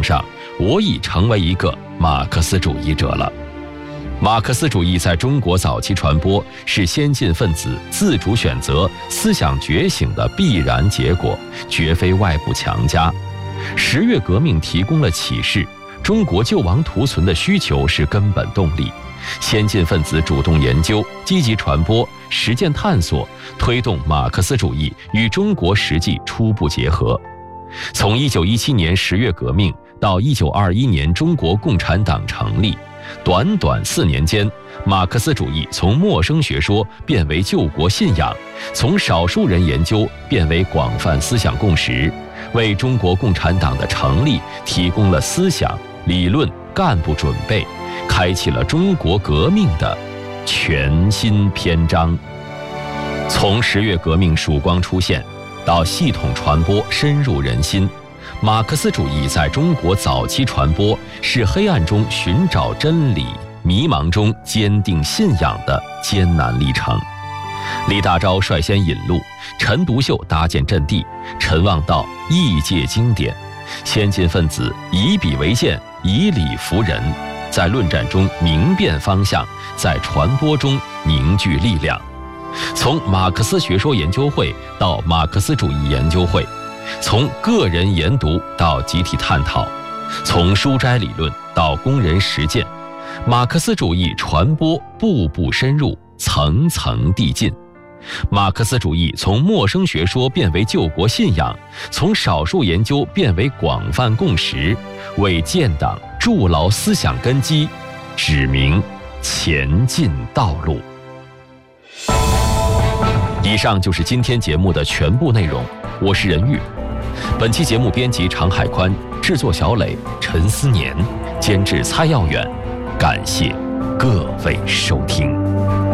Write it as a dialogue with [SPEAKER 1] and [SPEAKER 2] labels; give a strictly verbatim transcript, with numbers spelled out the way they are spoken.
[SPEAKER 1] 上，我已成为一个马克思主义者了。马克思主义在中国早期传播，是先进分子自主选择、思想觉醒的必然结果，绝非外部强加。十月革命提供了启示，中国救亡图存的需求是根本动力。先进分子主动研究、积极传播、实践探索，推动马克思主义与中国实际初步结合。从一九一七年十月革命到一九二一年中国共产党成立，短短四年间，马克思主义从陌生学说变为救国信仰，从少数人研究变为广泛思想共识，为中国共产党的成立提供了思想、理论、干部准备，开启了中国革命的全新篇章。从十月革命曙光出现到系统传播深入人心，马克思主义在中国早期传播是黑暗中寻找真理、迷茫中坚定信仰的艰难历程。李大钊率先引路，陈独秀搭建阵地，陈望道译介经典，先进分子以笔为鉴，以理服人，在论战中明辨方向，在传播中凝聚力量。从马克思学说研究会到马克思主义研究会，从个人研读到集体探讨，从书斋理论到工人实践，马克思主义传播步步深入，层层递进。马克思主义从陌生学说变为救国信仰，从少数研究变为广泛共识，为建党筑牢思想根基，指明前进道路。以上就是今天节目的全部内容，我是任玉。本期节目编辑常海宽，制作小磊、陈思年，监制蔡耀远。感谢各位收听。